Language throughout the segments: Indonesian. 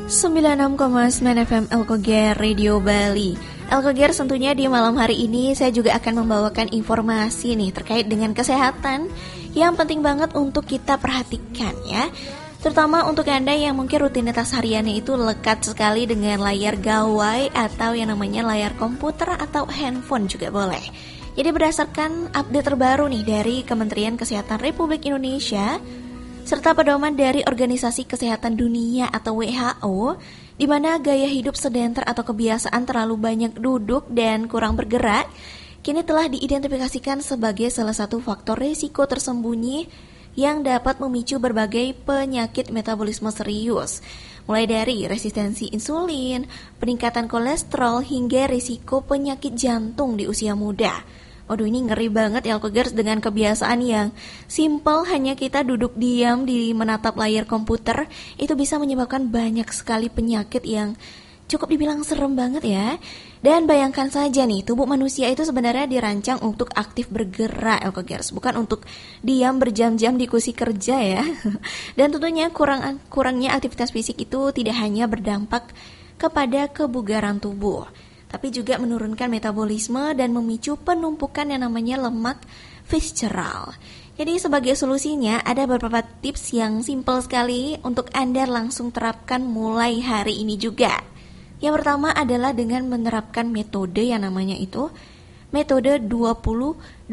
96,9 FM Elkoger Radio Bali. Elkoger, tentunya di malam hari ini saya juga akan membawakan informasi nih terkait dengan kesehatan yang penting banget untuk kita perhatikan ya. Terutama untuk Anda yang mungkin rutinitas hariannya itu lekat sekali dengan layar gawai atau yang namanya layar komputer atau handphone juga boleh. Jadi berdasarkan update terbaru nih dari Kementerian Kesehatan Republik Indonesia serta pedoman dari Organisasi Kesehatan Dunia atau WHO, di mana gaya hidup sedentar atau kebiasaan terlalu banyak duduk dan kurang bergerak, kini telah diidentifikasikan sebagai salah satu faktor risiko tersembunyi yang dapat memicu berbagai penyakit metabolisme serius, mulai dari resistensi insulin, peningkatan kolesterol, hingga risiko penyakit jantung di usia muda. Waduh, ini ngeri banget ya Elkogers, dengan kebiasaan yang simple, hanya kita duduk diam di menatap layar komputer, itu bisa menyebabkan banyak sekali penyakit yang cukup dibilang serem banget ya. Dan bayangkan saja nih, tubuh manusia itu sebenarnya dirancang untuk aktif bergerak Elkogers, bukan untuk diam berjam-jam di kursi kerja ya. Dan tentunya kurangnya aktivitas fisik itu tidak hanya berdampak kepada kebugaran tubuh, tapi juga menurunkan metabolisme dan memicu penumpukan yang namanya lemak visceral. Jadi sebagai solusinya ada beberapa tips yang simple sekali untuk Anda langsung terapkan mulai hari ini juga. Yang pertama adalah dengan menerapkan metode yang namanya itu metode 20-20-20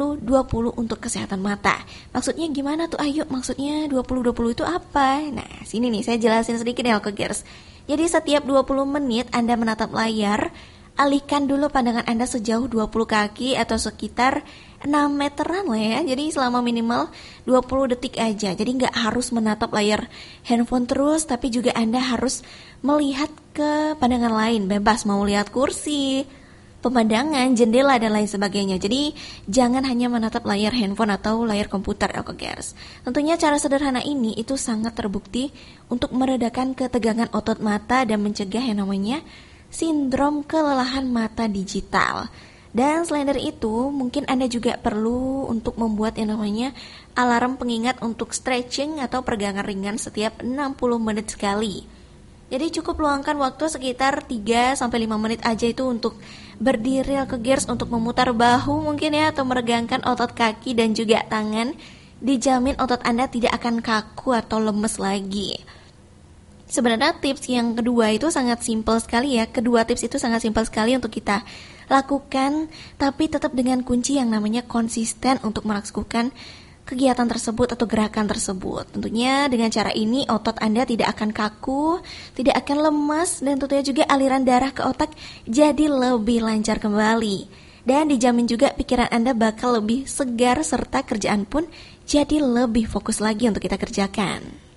untuk kesehatan mata. Maksudnya gimana tuh? Ayo, maksudnya 20-20 itu apa? Nah, sini nih saya jelasin sedikit ya Elkogers. Jadi setiap 20 menit Anda menatap layar, alihkan dulu pandangan Anda sejauh 20 kaki atau sekitar 6 meteran lah ya. Jadi selama minimal 20 detik aja. Jadi nggak harus menatap layar handphone terus, tapi juga Anda harus melihat ke pandangan lain. Bebas mau lihat kursi, pemandangan, jendela, dan lain sebagainya. Jadi jangan hanya menatap layar handphone atau layar komputer Elkogers. Tentunya cara sederhana ini itu sangat terbukti untuk meredakan ketegangan otot mata dan mencegah yang namanya sindrom kelelahan mata digital. Dan selain dari itu, mungkin Anda juga perlu untuk membuat yang namanya alarm pengingat untuk stretching atau peregangan ringan setiap 60 menit sekali. Jadi cukup luangkan waktu sekitar 3-5 menit aja itu untuk berdiri Elkogers, untuk memutar bahu mungkin ya, atau meregangkan otot kaki dan juga tangan. Dijamin otot Anda tidak akan kaku atau lemes lagi. Sebenarnya tips yang kedua itu sangat simpel sekali ya. Kedua tips itu sangat simpel sekali untuk kita lakukan, tapi tetap dengan kunci yang namanya konsisten untuk melakukan kegiatan tersebut atau gerakan tersebut. Tentunya dengan cara ini otot Anda tidak akan kaku, tidak akan lemas, dan tentunya juga aliran darah ke otak jadi lebih lancar kembali. Dan dijamin juga pikiran Anda bakal lebih segar serta kerjaan pun jadi lebih fokus lagi untuk kita kerjakan.